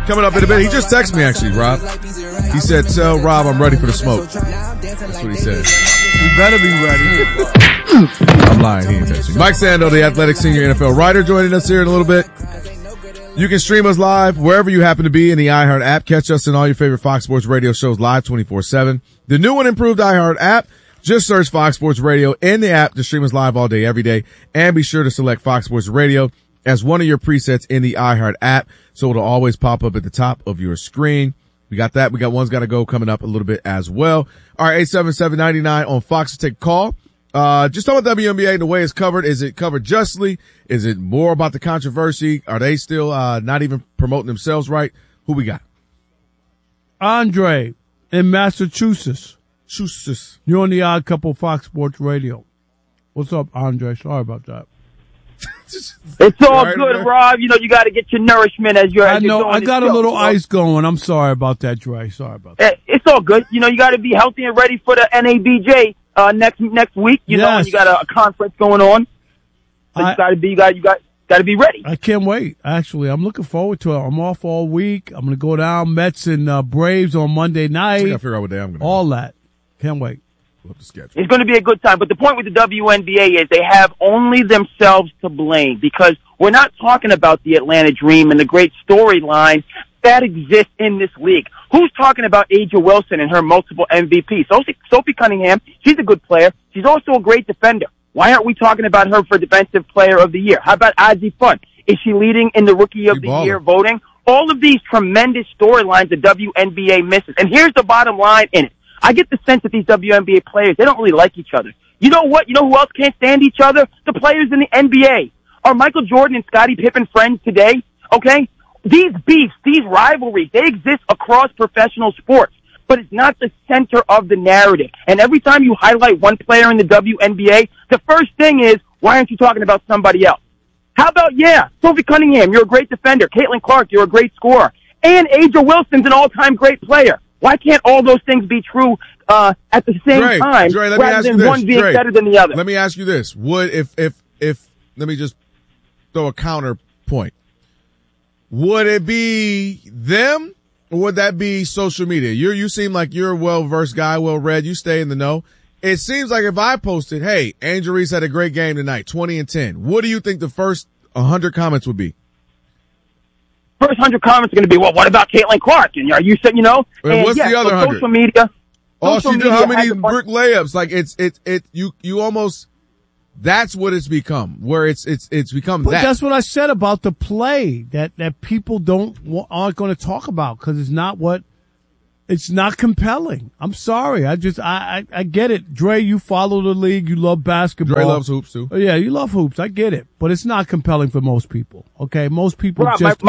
Coming up in a bit. He just texted me, actually, Rob. He said, tell Rob I'm ready for the smoke. That's what he said. You better be ready. I'm lying. He ain't texting me. Mike Sando, the Athletic Senior NFL writer, joining us here in a little bit. You can stream us live wherever you happen to be in the iHeart app. Catch us in all your favorite Fox Sports Radio shows live 24/7. The new and improved iHeart app. Just search Fox Sports Radio in the app to stream us live all day, every day. And be sure to select Fox Sports Radio as one of your presets in the iHeart app, so it'll always pop up at the top of your screen. We got that. We got One's Gotta Go coming up a little bit as well. All right, 877-99 on Fox to take a call. Just talk about WNBA and the way it's covered. Is it covered justly? Is it more about the controversy? Are they still not even promoting themselves right? Who we got? Andre in Massachusetts. Massachusetts. You're on the Odd Couple Fox Sports Radio. What's up, Andre? Sorry about that. It's all right, good, man. Rob. You know, you got to get your nourishment as you're. I know. I got a little ice going. I'm sorry about that, Dre. Sorry about that. It's all good. You know, you got to be healthy and ready for the NABJ next week. You know, you got a conference going on. So you got to be ready. I can't wait. Actually, I'm looking forward to it. I'm off all week. I'm going to go down Mets and Braves on Monday night. I got to figure out what day I'm going to. All that. Can't wait. It's going to be a good time. But the point with the WNBA is they have only themselves to blame, because we're not talking about the Atlanta Dream and the great storyline that exists in this league. Who's talking about Aja Wilson and her multiple MVPs? Sophie Cunningham, she's a good player. She's also a great defender. Why aren't we talking about her for Defensive Player of the Year? How about Ozzie Fun? Is she leading in the Rookie of the Year voting? All of these tremendous storylines the WNBA misses. And here's the bottom line in it. I get the sense that these WNBA players, they don't really like each other. You know what? You know who else can't stand each other? The players in the NBA. Are Michael Jordan and Scottie Pippen friends today? Okay? These beefs, these rivalries, they exist across professional sports, but it's not the center of the narrative. And every time you highlight one player in the WNBA, the first thing is, why aren't you talking about somebody else? How about, Sophie Cunningham, you're a great defender. Caitlin Clark, you're a great scorer. And Aja Wilson's an all-time great player. Why can't all those things be true at the same time, rather than one being better than the other? Let me ask you this. Would, if let me just throw a counterpoint. Would it be them, or would that be social media? You seem like you're a well-versed guy, well-read. You stay in the know. It seems like if I posted, hey, Angel Reese had a great game tonight, 20-10. What do you think the first 100 comments would be? First 100 comments are going to be, well, what about Caitlin Clark? And are you saying, you know? And what's the other 100? Social media. She did how many brick layups? Like you almost, that's what it's become, where it's become but that. That's what I said about the play that people aren't going to talk about, because it's not compelling. I'm sorry. I get it. Dre, you follow the league. You love basketball. Dre loves hoops too. Yeah, you love hoops. I get it. But it's not compelling for most people. Okay? Most people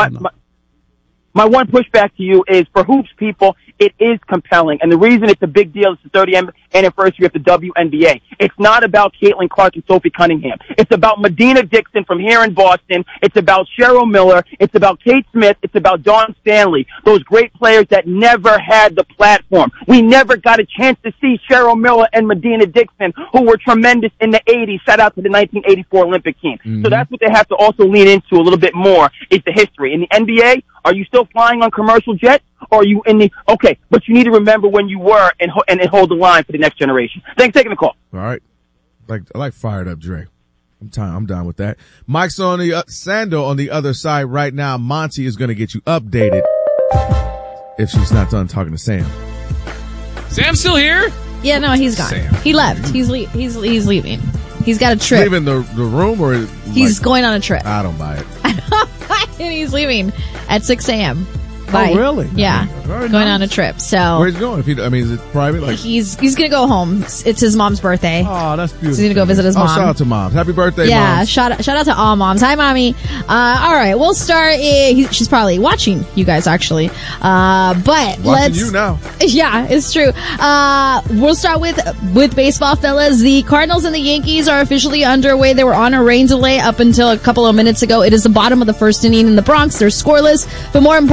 My one pushback to you is, for hoops people, it is compelling. And the reason it's a big deal is the 30th anniversary of the WNBA. It's not about Caitlin Clark and Sophie Cunningham. It's about Medina Dixon from here in Boston. It's about Cheryl Miller. It's about Kate Smith. It's about Dawn Stanley. Those great players that never had the platform. We never got a chance to see Cheryl Miller and Medina Dixon, who were tremendous in the 80s. Shout out to the 1984 Olympic team. Mm-hmm. So that's what they have to also lean into a little bit more, is the history. In the NBA, are you still flying on commercial jets? Or are you in the, okay, but you need to remember when you were and hold the line for the next generation. Thanks for taking the call. All right. I like fired up Dre. I'm down with that. Mike's on the, Sando on the other side right now. Monty is going to get you updated if she's not done talking to Sam. Sam's still here? Yeah, no, he's gone. Sam. He left. He's leaving. He's got a trip. Leaving the room, or he's going on a trip. I don't buy it. And he's leaving at 6 a.m. Oh, really? Yeah. Going on a trip. So where's he going? Is it private? Like, he's gonna go home. It's his mom's birthday. Oh, that's beautiful. So he's gonna go visit his mom. Shout out to moms. Happy birthday, yeah, moms. shout out to all moms. Hi, mommy. All right, we'll start. She's probably watching you guys, actually. But watching you now. Yeah, it's true. We'll start with baseball, fellas. The Cardinals and the Yankees are officially underway. They were on a rain delay up until a couple of minutes ago. It is the bottom of the first inning in the Bronx. They're scoreless, but more importantly, they're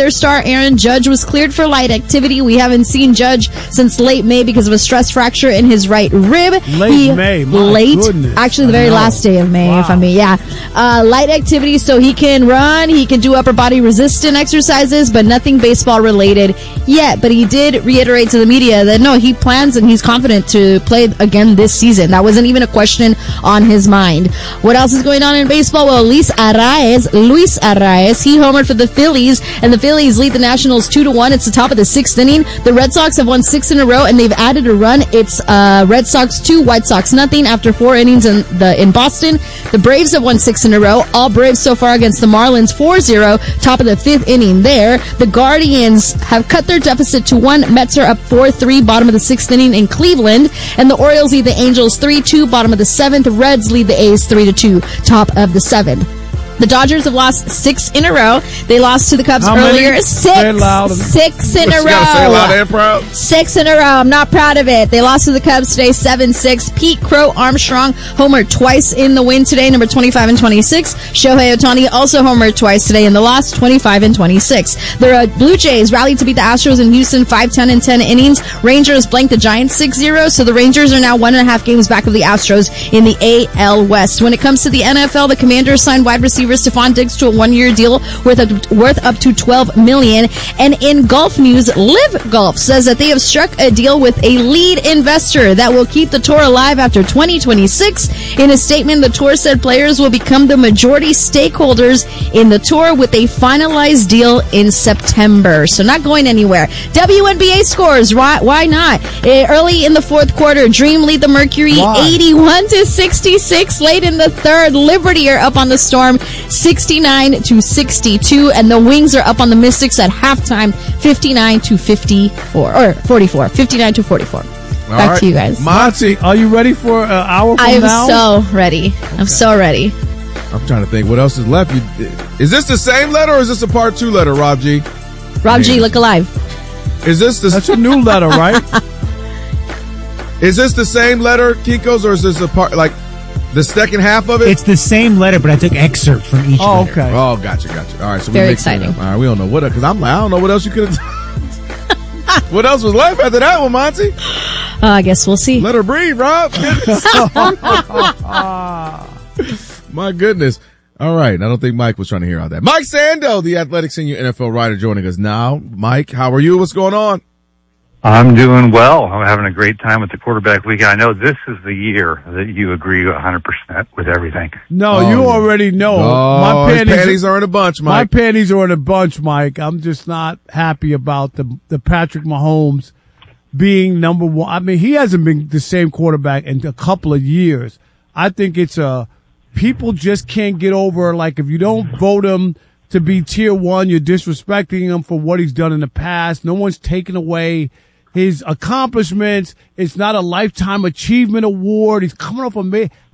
Dodger star Aaron Judge was cleared for light activity. We haven't seen Judge since late May because of a stress fracture in his right rib. Actually the very last day of May, if I mean, light activity, so he can run, he can do upper body resistant exercises, but nothing baseball related yet. But he did reiterate to the media that no, he plans and he's confident to play again this season. That wasn't even a question on his mind. What else is going on in baseball? Well, Luis Arraez, he homered for the Phillies, and the Phillies lead the Nationals 2-1. It's the top of the 6th inning. The Red Sox have won 6 in a row, and they've added a run. It's Red Sox 2, White Sox nothing after 4 innings in Boston. The Braves have won 6 in a row. All Braves so far against the Marlins 4-0, top of the 5th inning there. The Guardians have cut their deficit to 1. Mets are up 4-3, bottom of the 6th inning in Cleveland. And the Orioles lead the Angels 3-2, bottom of the 7th. Reds lead the A's 3-2, top of the 7th. The Dodgers have lost 6 in a row. They lost to the Cubs earlier. Many? 6 in a row. Say loud and proud. 6 in a row. I'm not proud of it. They lost to the Cubs today, 7-6. Pete Crow Armstrong homered twice in the win today, number 25 and 26. Shohei Ohtani also homered twice today in the loss, 25 and 26. The Blue Jays rallied to beat the Astros in Houston 5-10 in 10 innings. Rangers blanked the Giants 6-0, so the Rangers are now 1.5 games back of the Astros in the AL West. When it comes to the NFL, the Commanders signed wide receiver Stephon Diggs to a 1-year deal worth up to $12 million. And in golf news, Live Golf says that they have struck a deal with a lead investor that will keep the tour alive after 2026. In a statement, the tour said players will become the majority stakeholders in the tour with a finalized deal in September. So not going anywhere. WNBA scores. Why not? Early in the 4th quarter, Dream lead the Mercury 81-66. Late in the 3rd, Liberty are up on the Storm 69-62, and the Wings are up on the Mystics at halftime 59-44. Back to you guys. Monty, are you ready for an hour from now? I'm so ready. Okay. I'm so ready. I'm trying to think what else is left. Is this the same letter or is this a part 2 letter, Rob G? Rob G, look alive. That's a new letter, right? Is this the same letter, Kiko's, or is this a part, like, the second half of it? It's the same letter, but I took excerpt from each letter. Okay. Oh, gotcha. All right, so very exciting. All right, we don't know what, because I'm like, I don't know what else you could have done. What else was left after that one, Monty? I guess we'll see. Let her breathe, Rob. My goodness. All right. I don't think Mike was trying to hear all that. Mike Sando, the Athletic Senior NFL writer, joining us now. Mike, how are you? What's going on? I'm doing well. I'm having a great time with the quarterback week. I know this is the year that you agree 100% with everything. No, you already know. My panties are in a bunch, Mike. My panties are in a bunch, Mike. I'm just not happy about the Patrick Mahomes being number one. I mean, he hasn't been the same quarterback in a couple of years. I think it's people just can't get over, like, if you don't vote him to be tier 1, you're disrespecting him for what he's done in the past. No one's taken away his accomplishments. It's not a lifetime achievement award. He's coming off